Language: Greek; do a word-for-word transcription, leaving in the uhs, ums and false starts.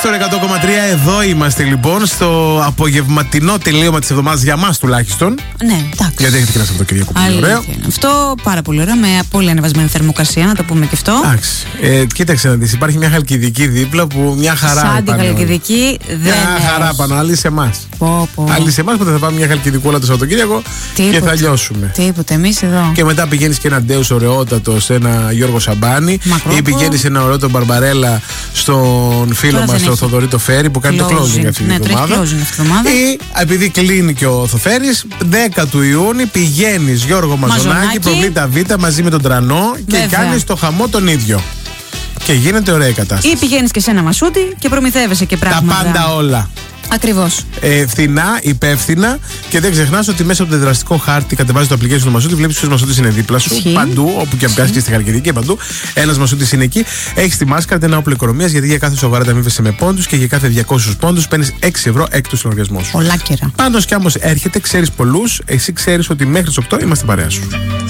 Τρανζίστορ εκατό κόμμα τρία, εδώ είμαστε λοιπόν στο απογευματινό τελείωμα της εβδομάδας για μας τουλάχιστον. Ναι, εντάξει. Γιατί έχετε και ένα Σαββατοκύριακο πολύ ωραίο. Αυτό πάρα πολύ ωραίο, με πολύ ανεβασμένη θερμοκρασία, να το πούμε και αυτό. Εντάξει. Ε, κοίταξε να δεις, υπάρχει μια Χαλκιδική δίπλα που μια χαρά. Σαν την Χαλκιδική δεν μια έχει. χαρά πάνω, άλλη σε εμάς. Πω, πω. Άλλη σε εμάς που θα πάμε μια Χαλκιδικούλα το Σαββατοκύριακο και θα λιώσουμε. Τίποτε, εμείς εδώ. Και μετά πηγαίνεις και ένα ντέους ωραιότατο σε ένα Γιώργο Σαμπάνη. Μακρόπο. Ή πηγαίνεις σε ένα ωραίο τον Μπαρμπαρέλα στον φίλο μας, τον Θοδωρή το Φέρι, που κάνει closing, το closing αυτή ναι, την εβδομάδα. Ή επειδή κλείνει και ο Θοφέρης, δέκα του Ιούνιου πηγαίνεις Γιώργο Μαζονάκη, Προβλήτα Β μαζί με τον Τρανό και κάνεις το χαμό τον ίδιο. Και γίνεται ωραία η κατάσταση. Ή πηγαίνεις και σε ένα μασούτι και προμηθεύεσαι και πράγματα. Τα πάντα όλα. Ακριβώς. Ε, φθηνά, υπεύθυνα και δεν ξεχνάς ότι μέσα από το δραστικό χάρτη κατεβάζεις το application του Μασούτη, βλέπεις ποιος Μασούτης είναι δίπλα σου. Ισχύει. Παντού, όπου και αν πιάσεις και στη Χαλκιδική και παντού. Ένας Μασούτης είναι εκεί. Έχεις τη μάσκα, ένα όπλο οικονομίας, γιατί για κάθε σοβαρά αμείβεσαι με πόντους και για κάθε διακόσιους πόντους παίρνεις έξι ευρώ έκτο στο λογαριασμό σου. Ολάκερα. Πάντως κι άμα έρχεται, ξέρεις πολλούς, εσύ ξέρεις ότι μέχρι τις οκτώ είμαστε παρέα σου.